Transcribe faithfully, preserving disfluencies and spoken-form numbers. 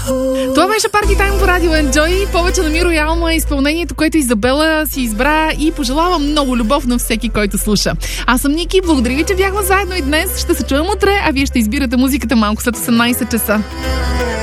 Това беше Party Time по Радио Enjoy. Повече на Ми Роялно е изпълнението, което Изабела си избра и пожелавам много любов на всеки, който слуша. Аз съм Ники, благодаря ви, че бяхме заедно и днес. Ще се чуем утре, а вие ще избирате музиката малко след осемнайсет часа.